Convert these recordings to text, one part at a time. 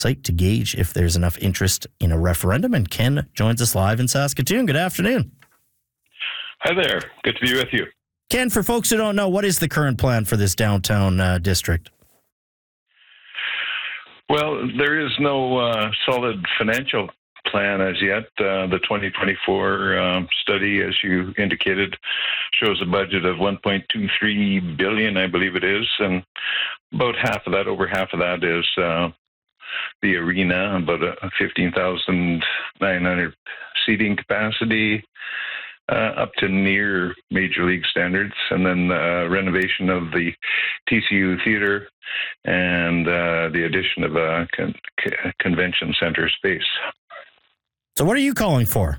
site to gauge if there's enough interest in a referendum. And Ken joins us live in Saskatoon. Good afternoon. Hi there. Good to be with you. Ken, for folks who don't know, what is the current plan for this downtown district? Well, there is no solid financial plan as yet. The 2024 study, as you indicated, shows a budget of $1.23 billion, I believe it is, and about over half of that is the arena, about a 15,900 seating capacity, up to near Major League standards, and then renovation of the TCU Theatre and the addition of a convention center space. So what are you calling for?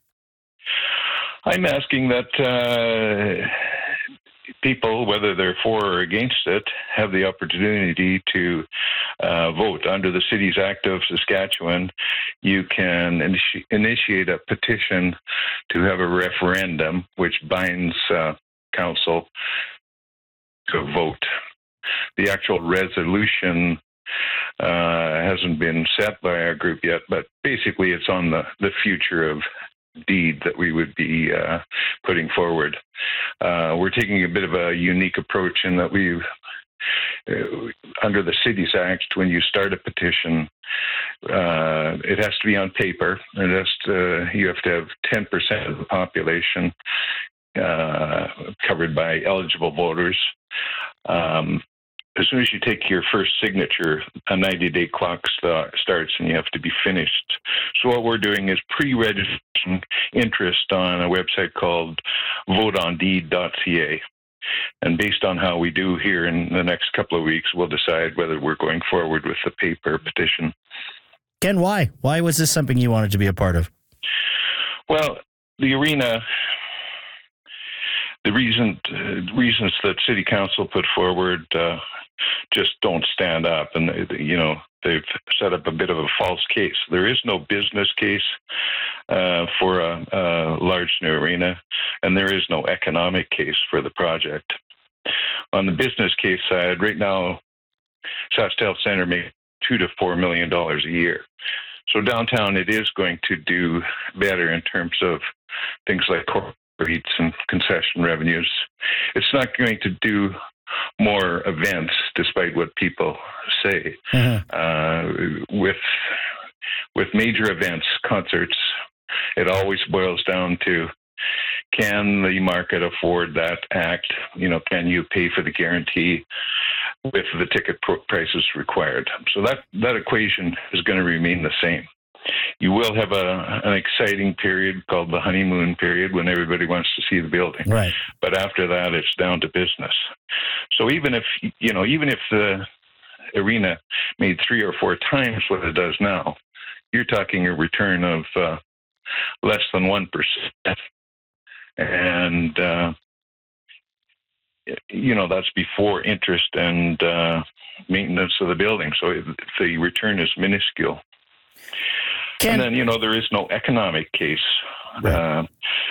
I'm asking that people, whether they're for or against it, have the opportunity to vote. Under the Cities Act of Saskatchewan, you can initiate a petition to have a referendum which binds council to vote. The actual resolution hasn't been set by our group yet, but basically it's on the future of deed that we would be putting forward. We're taking a bit of a unique approach in that we've under the Cities Act, when you start a petition, it has to be on paper. You have to have 10% of the population covered by eligible voters. As soon as you take your first signature, a 90-day clock starts and you have to be finished. So what we're doing is pre-registering interest on a website called voteondeed.ca. And based on how we do here in the next couple of weeks, we'll decide whether we're going forward with the paper petition. Ken, why? Why was this something you wanted to be a part of? Well, the arena, the reasons that City Council put forward just don't stand up, and they've set up a bit of a false case. There is no business case for a large new arena, and there is no economic case for the project. On the business case side, right now, SaskTel Centre makes $2 to $4 million a year. So downtown, it is going to do better in terms of things like corporate rates and concession revenues. It's not going to do more events, despite what people say. Mm-hmm. With major events, concerts, it always boils down to, can the market afford that act? Can you pay for the guarantee with the ticket prices required? So that equation is going to remain the same. You will have an exciting period called the honeymoon period when everybody wants to see the building. Right. But after that, it's down to business. So even if the arena made 3 or 4 times what it does now, you're talking a return of less than 1%. And, that's before interest and maintenance of the building. So the return is minuscule. And then, there is no economic case. Right.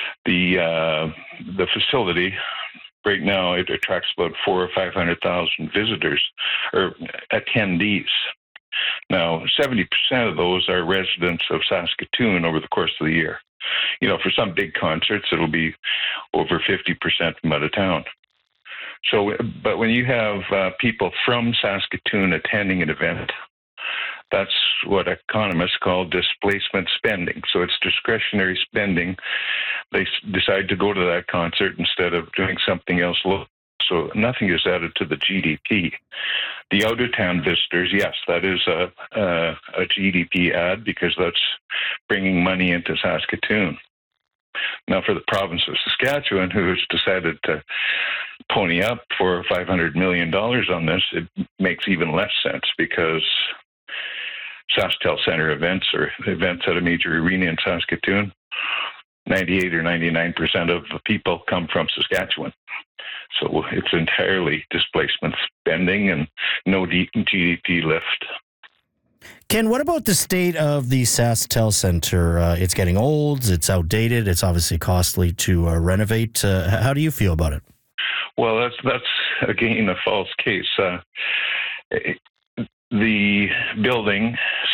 The facility, right now, it attracts about 400,000 or 500,000 visitors or attendees. Now, 70% of those are residents of Saskatoon over the course of the year. For some big concerts, it'll be over 50% from out of town. So, but when you have people from Saskatoon attending an event, that's what economists call displacement spending. So it's discretionary spending. They decide to go to that concert instead of doing something else local. So nothing is added to the GDP. The out-of-town visitors, yes, that is a GDP add because that's bringing money into Saskatoon. Now, for the province of Saskatchewan, who has decided to pony up for $500 million on this, it makes even less sense because SaskTel Centre events or events at a major arena in Saskatoon, 98 or 99% of the people come from Saskatchewan. So it's entirely displacement spending and no GDP lift. Ken, what about the state of the SaskTel Centre? It's getting old, it's outdated, it's obviously costly to renovate. How do you feel about it? Well, that's again a false case. the building